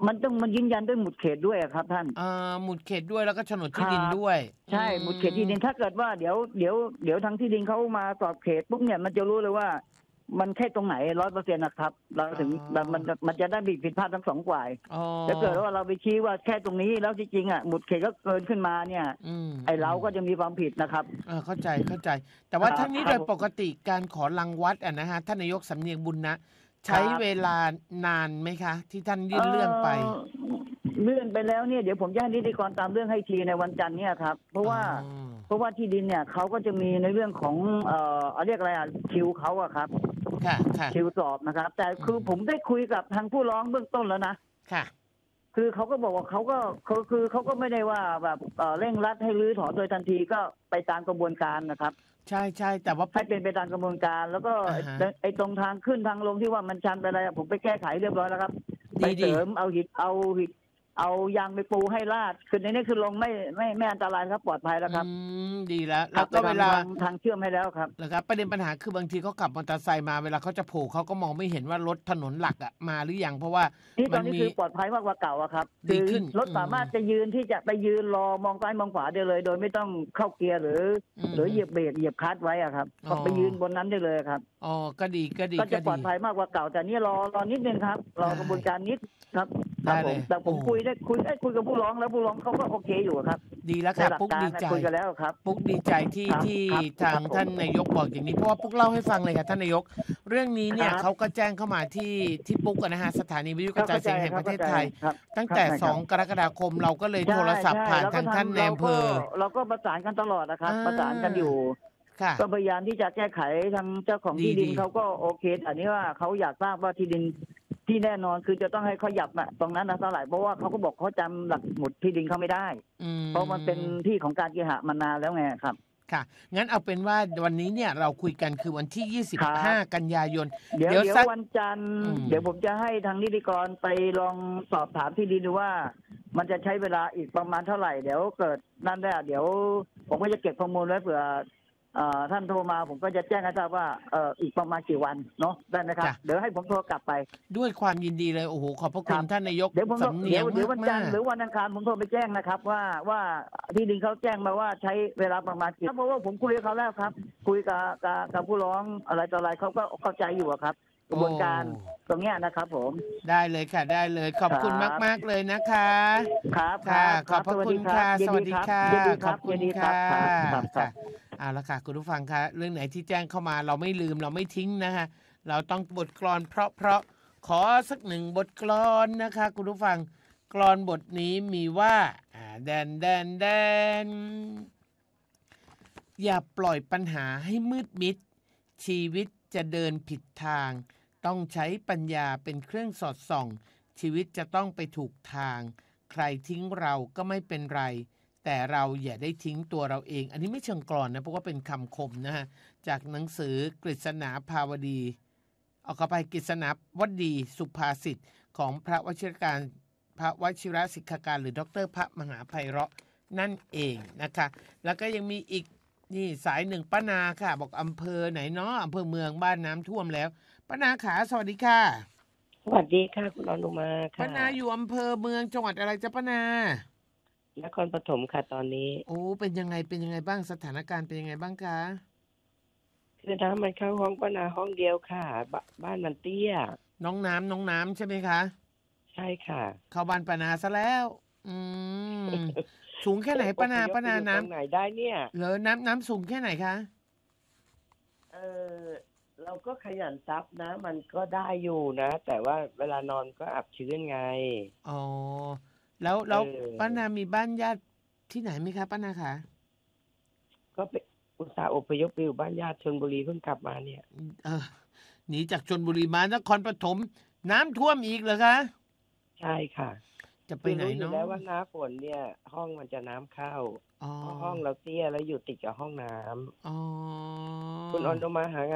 มันยืนยันด้วยหมุดเขตด้วยครับท่านหมุดเขตด้วยแล้วก็โฉนดคที่ดินรับด้วยใช่หมุดเขตที่ดินถ้าเกิดว่าเดี๋ยวทางที่ดินเขามาสอบเขตปุ๊บเนี่ยมันจะรู้เลยว่ามันแค่ตรงไหน100%นะครับเราถึงมันจะได้ผิดพลาดทั้งสองฝ่ายถ้าเกิดว่าเราไปชี้ว่าแค่ตรงนี้แล้วจริงๆหมุดเขตก็เกินขึ้นมาเนี่ยไอเราก็จะมีความผิดนะครับเข้าใจแต่ว่าทั้งนี้โดยปกติการขอรังวัดนะฮะท่านนายกสำเนียงบุญนะใช้เวลานานไหมคะที่ท่านยื่นเรื่องไปเลื่อนไปแล้วเนี่ยเดี๋ยวผมจะให้นิติกรตามเรื่องให้ทีในวันจันทร์เนี่ยครับเพราะว่าที่ดินเนี่ยเขาก็จะมีในเรื่องของเรียกอะไรคิวเขาครับคิวสอบนะครับแต่คือผมได้คุยกับทางผู้ร้องเบื้องต้นแล้วนะค่ะคือเขาก็บอกว่าเขาก็ไม่ได้ว่าแบบเร่งรัดให้รื้อถอนโดยทันทีก็ไปตามกระบวนการนะครับใช่แต่ว่าให้เป็นไปตามกระบวนการแล้วก็ไอ้ตรงทางขึ้นทางลงที่ว่ามันชันไปอะไรผมไปแก้ไขเรียบร้อยแล้วครับไปเสริมเอาหินเอายางไปปูให้ลาดคือในนี้คือลงไม่อันตรายครับปลอดภัยแล้วครับดีแล้วก็เวลาทางเชื่อมให้แล้วครับนะครับประเด็นปัญหาคือบางทีเขาขับมอเตอร์ไซค์มาเวลาเขาจะโผล่เขาก็มองไม่เห็นว่ารถถนนหลักมาหรือยังเพราะว่าที่ตอนนี้คือปลอดภัยมากกว่าเก่าครับดีขึ้นรถสามารถจะยืนที่จะไปยืนรอมองซ้ายมองขวาได้เลยโดยไม่ต้องเข้าเกียร์หรือเหยียบเบรกเหยียบคลัตช์ไว้ครับก็ไปยืนบนนั้นได้เลยครับก็ดีก็จะปลอดภัยมากกว่าเก่าแต่นี่รอนิดนึงครับรอกระบวนการนิดครับแต่ผมคุยกับผู้ร้องแล้วผู้ร้องเขาก็โอเคอยู่ครับดีแล้วค่ะปุ๊กดีใจคุยกันแล้วครับปุ๊กดีใจที่ทางท่านนายกบอกอย่างนี้เพราะว่าปุ๊กเล่าให้ฟังเลยค่ะท่านนายกเรื่องนี้เนี่ยเขาก็แจ้งเข้ามาที่ปุ๊กนะฮะสถานีวิทยุกระจายเสียงแห่งประเทศไทยตั้งแต่2 กรกฎาคมเราก็เลยโทรศัพท์ผ่านทางท่านนายอำเภอเราก็ประสานกันตลอดนะครับประสานกันอยู่ก็พยายามที่จะแก้ไขทางเจ้าของที่ดินเขาก็โอเคอันนี้ว่าเขาอยากทราบว่าที่ดินที่แน่นอนคือจะต้องให้เขาหยับตรงนั้นเท่าไหร่เพราะว่าเขาก็บอกเขาจำหลักหมุดที่ดินเขาไม่ได้เพราะมันเป็นที่ของการเคหะมานานแล้วไงครับค่ะงั้นเอาเป็นว่าวันนี้เนี่ยเราคุยกันคือวันที่25 กันยายนเดี๋ยววันจันทร์เดี๋ยวผมจะให้ทางนิติกรไปลองสอบถามที่ดินดูว่ามันจะใช้เวลาอีกประมาณเท่าไหร่เดี๋ยวเกิดนั่นได้เดี๋ยวผมก็จะเก็บข้อมูลไว้เผื่อท่านโทรมาผมก็จะแจ้งให้ทราบว่าอีกประมาณกี่วันเนาะได้ไหมครับเดี๋ยวให้ผมโทรกลับไปด้วยความยินดีเลยโอ้โหขอบพระคุณท่านนายกสำเนียงเดี๋ยววันจันทร์หรือวันอังคารผมโทรไปแจ้งนะครับว่าที่ดินเขาแจ้งมาว่าใช้เวลาประมาณกี่เพราะว่าผมคุยกับเขาแล้วครับคุยกับผู้ร้องอะไรต่ออะไรเขาก็เข้าใจอยู่ครับกระบวนการตรงนี้นะครับผมได้เลยค่ะได้เลยขอบคุณมากๆเลยนะคะครับค่ะขอบพระคุณค่ะสวัสดีค่ะขอบคุณค่ะเอาละค่ะคุณผู้ฟังคะเรื่องไหนที่แจ้งเข้ามาเราไม่ลืมเราไม่ทิ้งนะคะเราต้องบทกลอนเพราะขอสักหนึ่งบทกลอนนะคะคุณผู้ฟังกลอนบทนี้มีว่าแดนอย่าปล่อยปัญหาให้มืดมิดชีวิตจะเดินผิดทางต้องใช้ปัญญาเป็นเครื่องสอดส่องชีวิตจะต้องไปถูกทางใครทิ้งเราก็ไม่เป็นไรแต่เราอย่าได้ทิ้งตัวเราเองอันนี้ไม่เชิงกลอนนะเพราะว่าเป็นคำคมนะฮะจากหนังสือกฤษณาภาวดีเอาเข้าไปกฤษณาวดีสุภาษิตของพระวชิรสิกขาการหรือดร.พระมหาไพเราะห์นั่นเองนะคะแล้วก็ยังมีอีกนี่สายหนึ่งป้านาค่ะบอกอำเภอไหนเนาะอำเภอเมืองบ้านน้ำท่วมแล้วป้านาขาสวัสดีค่ะสวัสดีค่ะคุณอนุมาค่ะป้านาอยู่อำเภอเมืองจังหวัดอะไรจ๊ะป้านานครปฐมค่ะตอนนี้โอ้เป็นยังไงบ้างสถานการณ์เป็นยังไงบ้างคะคือน้ำมันเข้าห้องป้านาห้องเดียวค่ะบ้านมันเตี้ยน้องน้ำใช่ไหมคะใช่ค่ะเข้าบ้านป้านาซะแล้วสูงแค่ไหนป้านาน้ำไหนได้เนี่ยเหรอน้ำสูงแค่ไหนคะเราก็ขยันซับนะมันก็ได้อยู่นะแต่ว่าเวลานอนก็อับชื้นไงอ๋อแล้วป้านามีบ้านญาติที่ไหนไหมคะป้านาคะก็ไปอุตส่าห์อพยพไปอยู่บ้านญาติชลบุรีเพิ่งกลับมาเนี่ยหนีจากชลบุรีมานครปฐมน้ำท่วมอีกเหรอคะใช่ค่ะจะไปไหนเนาะแล้วว่าน้ำฝนเนี่ยห้องมันจะน้ำเข้าห้องเราเตี้ยแล้วอยู่ติดกับห้องน้ำคุณอนุมาหา